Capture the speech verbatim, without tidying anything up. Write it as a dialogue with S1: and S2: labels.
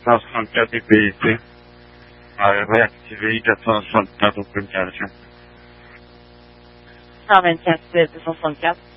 S1: trasplantado de bebê. I reactivate a transplantat open calcium.
S2: Använt testbete som funkar.